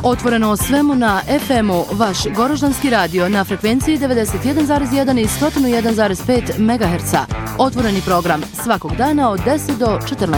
Otvoreno o svemu na FM-u, vaš Goroždanski radio na frekvenciji 91,1 i 101,5 MHz. Otvoreni program svakog dana od 10 do 14